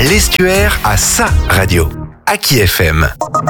L'Estuaire a sa radio. Aki FM.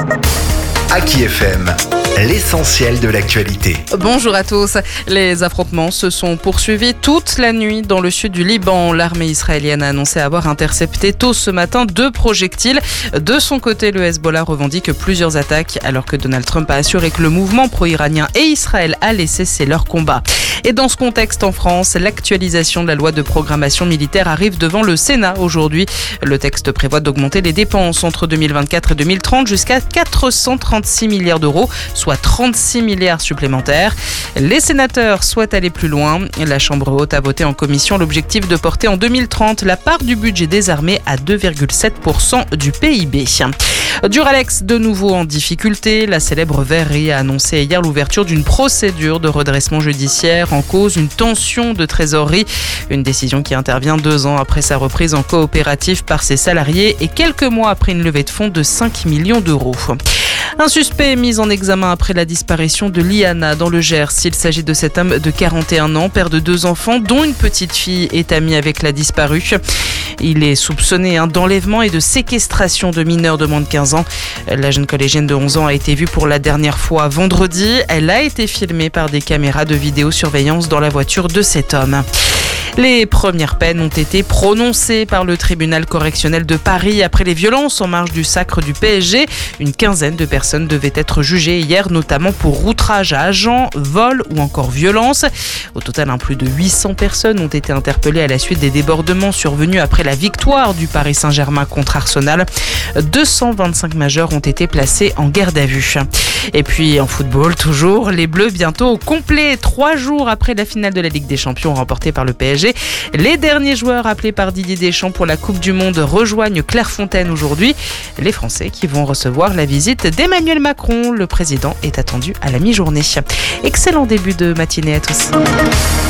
Aki FM, l'essentiel de l'actualité. Bonjour à tous. Les affrontements se sont poursuivis toute la nuit dans le sud du Liban. L'armée israélienne a annoncé avoir intercepté tôt ce matin 2 projectiles. De son côté, le Hezbollah revendique plusieurs attaques alors que Donald Trump a assuré que le mouvement pro-iranien et Israël allaient cesser leur combat. Et dans ce contexte en France, l'actualisation de la loi de programmation militaire arrive devant le Sénat aujourd'hui. Le texte prévoit d'augmenter les dépenses entre 2024 et 2030 jusqu'à 436 milliards d'euros, soit 36 milliards supplémentaires. Les sénateurs souhaitent aller plus loin. La Chambre haute a voté en commission l'objectif de porter en 2030 la part du budget des armées à 2,7% du PIB. Duralex de nouveau en difficulté. La célèbre verrerie a annoncé hier l'ouverture d'une procédure de redressement judiciaire en cause une tension de trésorerie. Une décision qui intervient 2 ans après sa reprise en coopérative par ses salariés et quelques mois après une levée de fonds de 5 millions d'euros. Un suspect mis en examen après la disparition de Liana dans le Gers. Il s'agit de cet homme de 41 ans, père de 2 enfants, dont une petite fille est amie avec la disparue. Il est soupçonné d'enlèvement et de séquestration de mineurs de moins de 15 ans. La jeune collégienne de 11 ans a été vue pour la dernière fois vendredi. Elle a été filmée par des caméras de vidéosurveillance dans la voiture de cet homme. Les premières peines ont été prononcées par le tribunal correctionnel de Paris après les violences en marge du sacre du PSG. Une quinzaine de personnes devaient être jugées hier, notamment pour outrage à agent, vol ou encore violence. Au total, plus de 800 personnes ont été interpellées à la suite des débordements survenus après la victoire du Paris Saint-Germain contre Arsenal. 225 majeurs ont été placés en garde à vue. Et puis en football, toujours, les Bleus bientôt au complet. 3 jours après la finale de la Ligue des Champions remportée par le PSG. Les derniers joueurs appelés par Didier Deschamps pour la Coupe du Monde rejoignent Clairefontaine aujourd'hui. Les Français qui vont recevoir la visite d'Emmanuel Macron. Le président est attendu à la mi-journée. Excellent début de matinée à tous.